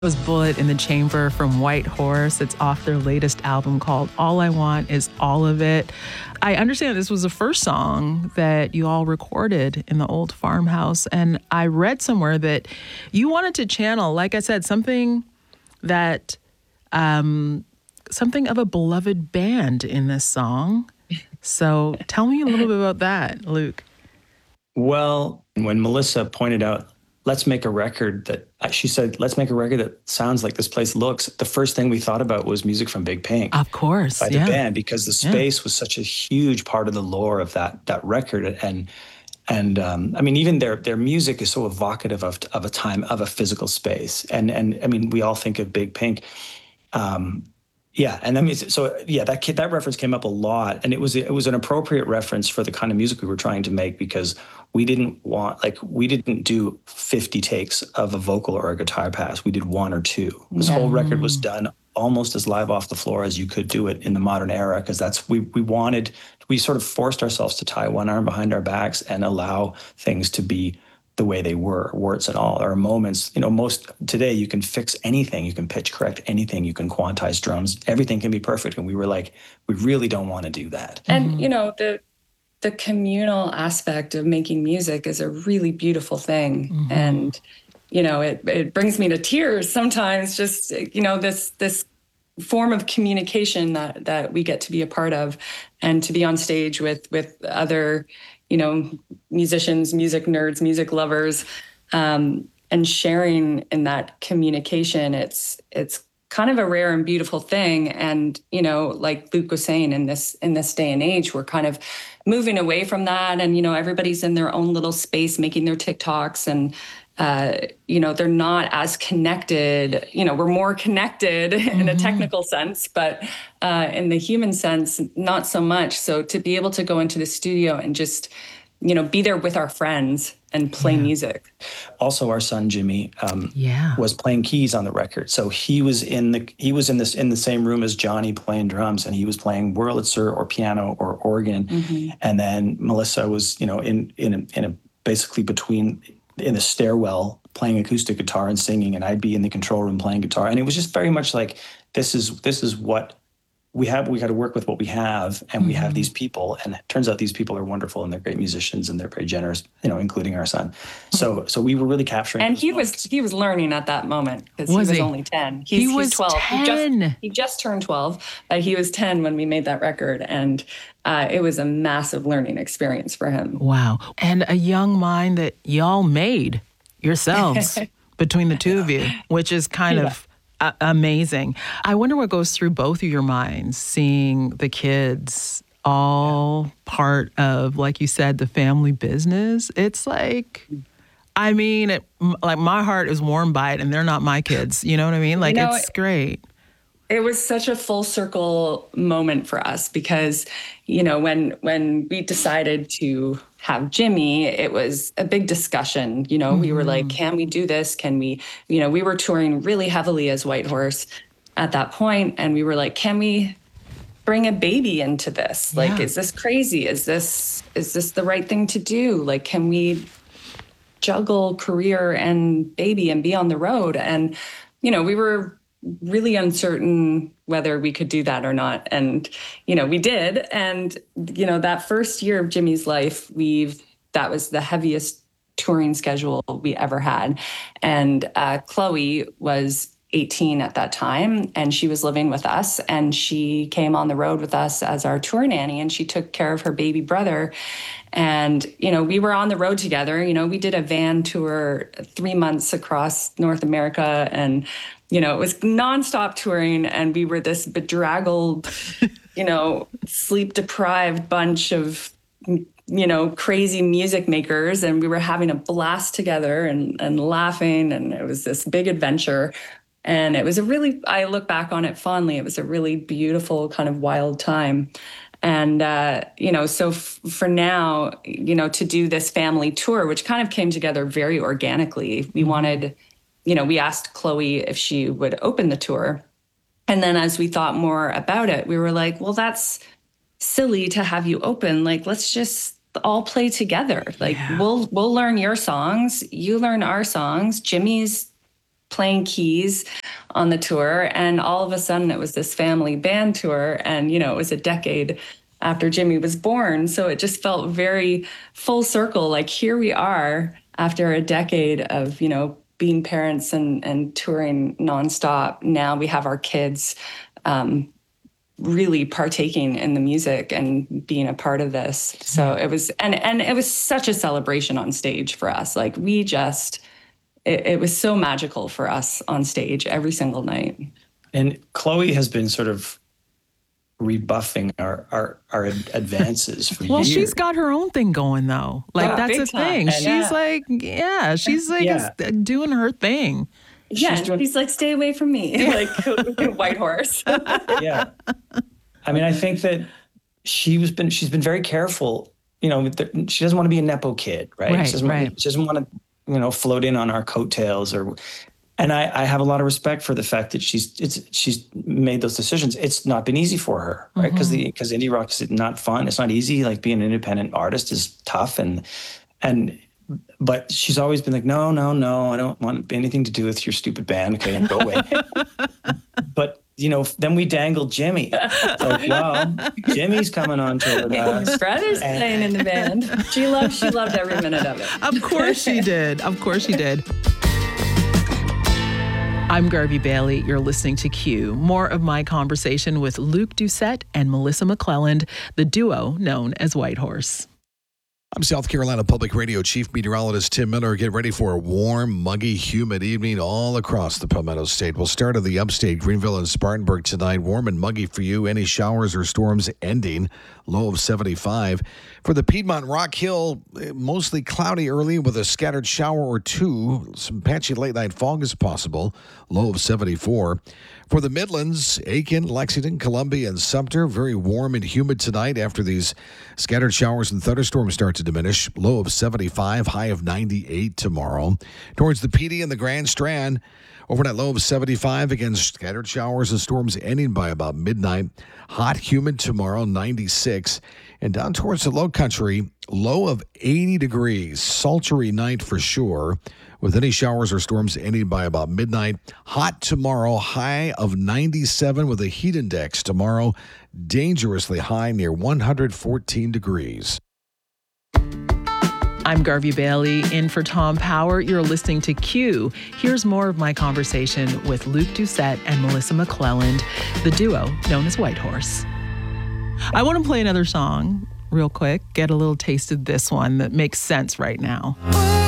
Was Bullet in the Chamber from White Horse. It's off their latest album called All I Want Is All of It. I understand this was the first song that you all recorded in the old farmhouse. And I read somewhere that you wanted to channel, like I said, something that, something of a beloved band in this song. So tell me a little bit about that, Luke. Well, when Melissa pointed out, let's make a record that, she said, let's make a record that sounds like this place looks. The first thing we thought about was music from Big Pink. Of course, by the band, because the space was such a huge part of the lore of that record. And I mean, even their music is so evocative of a time, of a physical space. And I mean, we all think of Big Pink. And I mean, that reference came up a lot, and it was an appropriate reference for the kind of music we were trying to make, because we didn't do 50 takes of a vocal or a guitar pass. We did one or two. This whole record was done almost as live off the floor as you could do it in the modern era, because that's we sort of forced ourselves to tie one arm behind our backs and allow things to be the way they were, warts and all. There are moments, today you can fix anything, you can pitch correct anything, you can quantize drums, everything can be perfect. And we were like, we really don't want to do that. And, the communal aspect of making music is a really beautiful thing. Mm-hmm. And, it brings me to tears sometimes, just, this form of communication that we get to be a part of, and to be on stage with other musicians, music nerds, music lovers, and sharing in that communication. It's kind of a rare and beautiful thing. And, like Luke was saying, in this day and age, we're kind of moving away from that. And, everybody's in their own little space making their TikToks, and, they're not as connected. We're more connected in a technical sense, but in the human sense, not so much. So to be able to go into the studio and just, be there with our friends and play music. Also, our son Jimmy was playing keys on the record, so he was in the same room as Johnny playing drums, and he was playing Wurlitzer or piano or organ, and then Melissa was in the stairwell playing acoustic guitar and singing, and I'd be in the control room playing guitar, and it was just very much like this is what we have. We got to work with what we have, and we have these people, and it turns out these people are wonderful, and they're great musicians, and they're very generous, including our son. So we were really capturing. And he was learning at that moment, because he was only 10. He was 12. 10. He just turned 12. He was 10 when we made that record, and it was a massive learning experience for him. Wow. And a young mind that y'all made yourselves between the two of you, which is kind of amazing. I wonder what goes through both of your minds, seeing the kids all part of, like you said, the family business. It's like, my heart is warmed by it, and they're not my kids. You know what I mean? It's great. It was such a full circle moment for us, because, when we decided to have Jimmy, it was a big discussion. We were like, can we do this? Can we, we were touring really heavily as White Horse at that point. And we were like, can we bring a baby into this? Like, is this crazy? Is this the right thing to do? Like, can we juggle career and baby and be on the road? And, we were really uncertain whether we could do that or not. And, we did. And, that first year of Jimmy's life, that was the heaviest touring schedule we ever had. And Chloe was 18 at that time, and she was living with us, and she came on the road with us as our tour nanny, and she took care of her baby brother. And, we were on the road together. We did a van tour 3 months across North America, and it was nonstop touring, and we were this bedraggled, sleep-deprived bunch of, crazy music makers, and we were having a blast together and laughing, and it was this big adventure. And it was I look back on it fondly, it was a really beautiful kind of wild time. And, so for now, to do this family tour, which kind of came together very organically, we wanted... we asked Chloe if she would open the tour. And then as we thought more about it, we were like, well, that's silly to have you open. Like, let's just all play together. Like, we'll learn your songs. You learn our songs. Jimmy's playing keys on the tour. And all of a sudden it was this family band tour. And, it was a decade after Jimmy was born. So it just felt very full circle. Like here we are after a decade of, being parents and touring nonstop. Now we have our kids really partaking in the music and being a part of this. So it was, and it was such a celebration on stage for us. Like it was so magical for us on stage every single night. And Chloe has been sort of rebuffing our advances for years. Well, she's got her own thing going though. Like that's the thing. She's like doing her thing. Yeah, he's like, stay away from me, like White Horse. Yeah, I mean, I think that she's been very careful. She doesn't want to be a nepo kid, right? She doesn't want to, float in on our coattails And I have a lot of respect for the fact that she's made those decisions. It's not been easy for her, right? Because indie rock is not fun. It's not easy. Like being an independent artist is tough, but she's always been like, no, I don't want anything to do with your stupid band. Okay, and go away. But then we dangled Jimmy. Like, well, Jimmy's coming on tour with us. His brother's playing in the band. She loved every minute of it. Of course she did. I'm Garvey Bailey. You're listening to Q. More of my conversation with Luke Doucette and Melissa McClelland, the duo known as White Horse. I'm South Carolina Public Radio Chief Meteorologist Tim Miller. Get ready for a warm, muggy, humid evening all across the Palmetto State. We'll start at the upstate, Greenville and Spartanburg tonight. Warm and muggy for you. Any showers or storms ending. Low of 75. For the Piedmont Rock Hill, mostly cloudy early with a scattered shower or two. Some patchy late-night fog is possible. Low of 74. For the Midlands, Aiken, Lexington, Columbia, and Sumter, very warm and humid tonight after these scattered showers and thunderstorms start to diminish. Low of 75, high of 98 tomorrow. Towards the PD and the Grand Strand, overnight low of 75, again, scattered showers and storms ending by about midnight. Hot, humid tomorrow, 96. And down towards the Low Country, low of 80 degrees. Sultry night for sure, with any showers or storms ending by about midnight. Hot tomorrow, high of 97 with a heat index tomorrow, dangerously high near 114 degrees. I'm Garvey Bailey, in for Tom Power. You're listening to Q. Here's more of my conversation with Luke Doucette and Melissa McClelland, the duo known as White Horse. I want to play another song real quick, get a little taste of this one that makes sense right now.